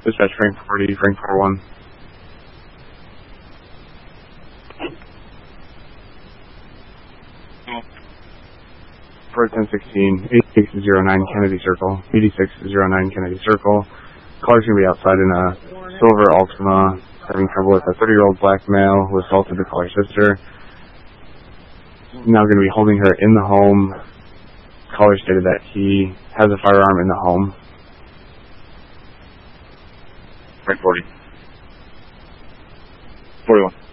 Dispatch Frank 40, Frank 41. For 1016, 8609 Kennedy Circle, 8609 Kennedy Circle. Caller's going to be outside in a silver Altima, having trouble with a 30-year-old black male who assaulted the caller's sister. Now going to be holding her in the home. Caller stated that he has a firearm in the home. Frank 40. 41.